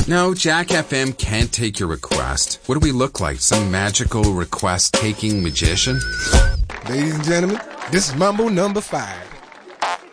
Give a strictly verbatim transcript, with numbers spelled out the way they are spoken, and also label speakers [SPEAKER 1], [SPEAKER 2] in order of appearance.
[SPEAKER 1] No, Jack F M can't take your request. What do we look like? Some magical request-taking magician?
[SPEAKER 2] Ladies and gentlemen, this is Mambo number five.